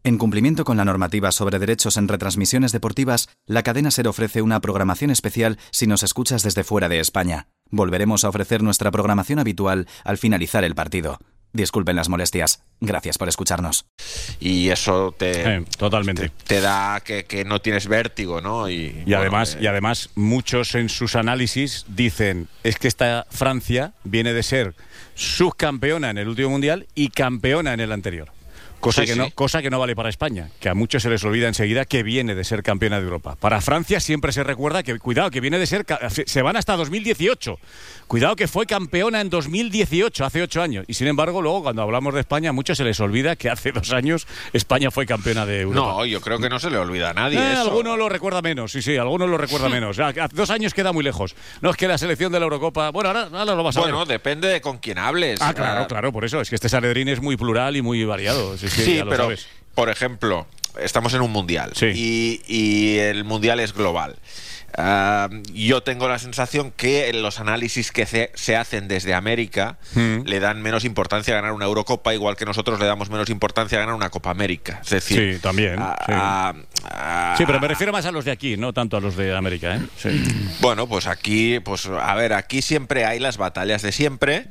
En cumplimiento con la normativa sobre derechos en retransmisiones deportivas, la cadena SER ofrece una programación especial si nos escuchas desde fuera de España. Volveremos a ofrecer nuestra programación habitual al finalizar el partido. Disculpen las molestias. Gracias por escucharnos. Y eso totalmente te da que no tienes vértigo, ¿no? Y además muchos en sus análisis dicen es que esta Francia viene de ser subcampeona en el último mundial y campeona en el anterior. Cosa que no vale para España, que a muchos se les olvida enseguida que viene de ser campeona de Europa. Para Francia siempre se recuerda que, cuidado, que viene de ser... Se van hasta 2018. Cuidado que fue campeona en 2018, hace 8 años. Y sin embargo, luego, cuando hablamos de España, a muchos se les olvida que hace 2 años España fue campeona de Europa. No, yo creo que no se le olvida a nadie eso. Algunos lo recuerda menos, sí, algunos lo recuerda menos. Hace 2 años queda muy lejos. No es que la selección de la Eurocopa... Bueno, ahora lo vas a ver. Bueno, depende de con quién hables. Claro, por eso. Es que este Sanedrín es muy plural y muy variado. Sí, pero, por ejemplo, estamos en un mundial y el mundial es global. Yo tengo la sensación que los análisis que se hacen desde América le dan menos importancia a ganar una Eurocopa, igual que nosotros le damos menos importancia a ganar una Copa América. Es decir, sí, también. Sí, pero me refiero más a los de aquí, no tanto a los de América, ¿eh? Sí. Bueno, pues aquí siempre hay las batallas de siempre,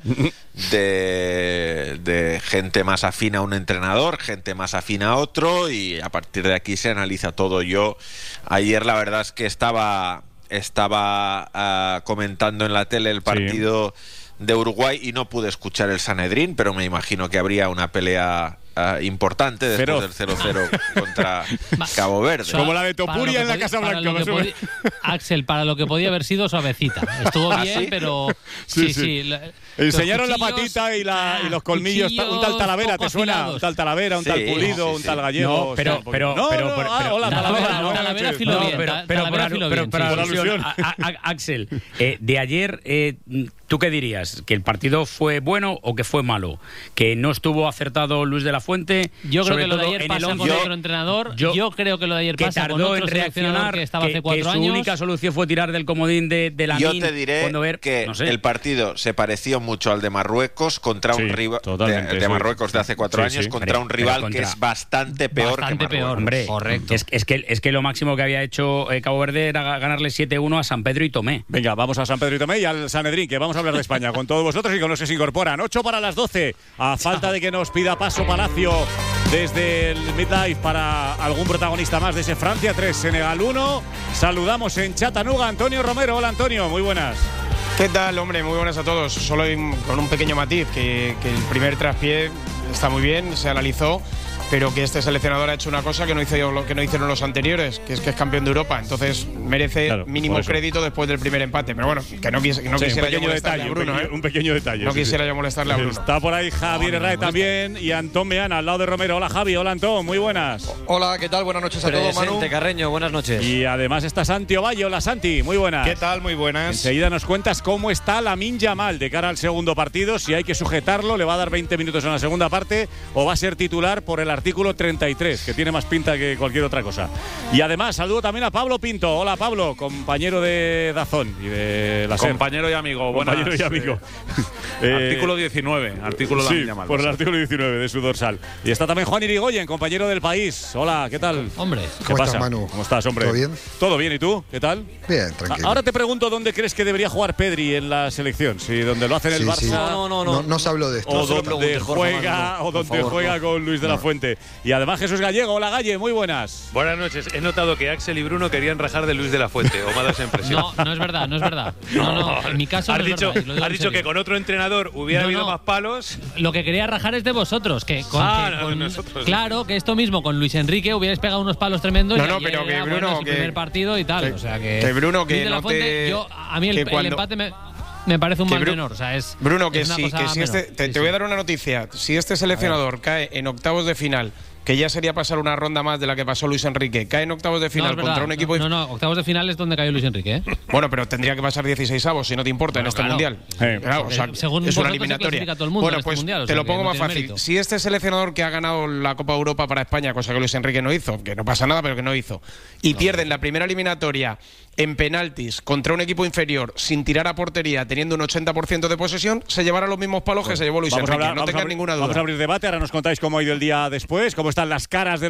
de gente más afín a un entrenador, gente más afín a otro, y a partir de aquí se analiza todo. Yo ayer la verdad es que estaba comentando en la tele el partido de Uruguay y no pude escuchar el Sanedrín, pero me imagino que habría una pelea importante después del 0-0 contra Cabo Verde. Como la de Topuria en la Casa Blanca. Axel, para lo que podía haber sido suavecita. Estuvo bien, pero... Sí. Enseñaron la patita y los colmillos. Un tal Talavera, ¿te suena? Un tal Talavera, un tal Pulido, un tal Gallego. No, pero hola, Talavera filó bien. Pero por alusión, Axel, de ayer, ¿tú qué dirías? ¿Que el partido fue bueno o que fue malo? ¿Que no estuvo acertado Luis de la Fuente? Yo creo que lo de ayer pasa con otro entrenador. Yo creo que lo de ayer pasa con otro seleccionador que estaba hace 4 años. Su única solución fue tirar del comodín de la Yo te diré que el partido se pareció mucho al de Marruecos contra un rival de Marruecos de hace 4 años contra un rival que es bastante peor que Marruecos. Hombre, correcto. Es que lo máximo que había hecho Cabo Verde era ganarle 7-1 a San Pedro y Tomé. Venga, vamos a San Pedro y Tomé y al Sanedrín, que vamos a hablar de España con todos vosotros y con los que se incorporan. 8 para las 12, a falta de que nos pida paso Palacio desde el Midlife para algún protagonista más de ese Francia 3, Senegal 1. Saludamos en Chattanooga Antonio Romero. Hola Antonio, muy buenas. ¿Qué tal, hombre? Muy buenas a todos. Solo con un pequeño matiz, que el primer traspié está muy bien, se analizó, pero que este seleccionador ha hecho una cosa que no hicieron los anteriores, que es campeón de Europa. Entonces merece mínimo crédito después del primer empate. Pero bueno, que no quisiera yo molestarle a Bruno. Un pequeño detalle. No quisiera yo molestarle a Bruno. Está por ahí Javier Herrera también y Antón Meana al lado de Romero. Hola Javi, hola Antón, muy buenas. Hola, ¿qué tal? Buenas noches a todos, Manu. Carreño, buenas noches. Y además está Santi Ovalle. Hola Santi, muy buenas. ¿Qué tal? Muy buenas. Enseguida nos cuentas cómo está Lamine Yamal de cara al segundo partido, si hay que sujetarlo, le va a dar 20 minutos en la segunda parte o va a ser titular por el artículo 33. Que tiene más pinta que cualquier otra cosa. Y además saludo también a Pablo Pinto. Hola Pablo, compañero de Dazón y de la SER. Compañero y amigo. Compañero y amigo. Artículo 19, artículo sí, por el artículo 19 de su dorsal. Y está también Juan Irigoyen, compañero del País. Hola, ¿qué tal? Hombre, ¿qué pasa? Estás, Manu? ¿Cómo estás, hombre? ¿Todo bien? Todo bien, ¿y tú? ¿Qué tal? Bien, tranquilo. Ahora te pregunto dónde crees que debería jugar Pedri en la selección. Si donde lo hace en el Barça. Sí. No se habló de esto. O donde juega con Luis de la Fuente. Y además Jesús Gallego. Hola Galle, muy buenas. Buenas noches. He notado que Axel y Bruno querían rajar de Luis de la Fuente. ¿O me ha dado esa impresión? No es verdad. No, en mi caso has dicho que con otro entrenador hubiera habido más palos. Lo que quería rajar es de vosotros. De nosotros. Claro, que esto mismo con Luis Enrique hubierais pegado unos palos tremendos. Pero que Bruno, el primer partido y tal. O sea que Bruno, que no te... A mí el empate me parece un mal menor. O sea, es Bruno, que es sí, que si te voy a dar una noticia. Si este seleccionador cae en octavos de final, que ya sería pasar una ronda más de la que pasó Luis Enrique, cae en octavos de final contra un equipo... octavos de final es donde cayó Luis Enrique, ¿eh? Bueno, pero tendría que pasar 16avos, si no te importa, en este mundial. Claro, o sea, según es una eliminatoria. Todo el mundo bueno, pues mundial, te lo pongo más fácil. Mérito. Si este seleccionador que ha ganado la Copa Europa para España, cosa que Luis Enrique no hizo, que no pasa nada, pero que no hizo, y pierden la primera eliminatoria en penaltis contra un equipo inferior sin tirar a portería, teniendo un 80% de posesión, se llevará los mismos palos que se llevó Luis Enrique. No tengan ninguna duda. Vamos a abrir debate, ahora nos contáis cómo ha ido el día después, cómo están las caras de